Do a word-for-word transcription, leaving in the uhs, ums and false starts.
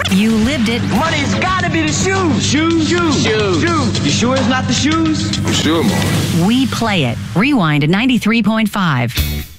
You lived it. Money's gotta be the shoes. Shoes, shoes, shoes. shoes. You sure it's not the shoes? I'm sure, Mom. We play it. Rewind at ninety-three point five.